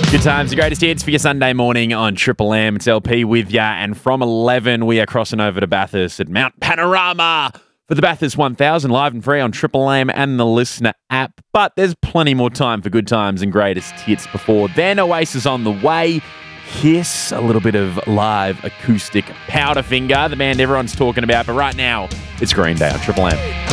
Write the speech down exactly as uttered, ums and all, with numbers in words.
Good times, the greatest hits for your Sunday morning on Triple M. It's L P with ya, and from eleven we are crossing over to Bathurst at Mount Panorama for the Bathurst one thousand, live and free on Triple M and the Listener app. But there's plenty more time for good times and greatest hits before then. Oasis on the way. Kiss, a little bit of live acoustic Powderfinger, the band everyone's talking about. But right now, it's Green Day on Triple M.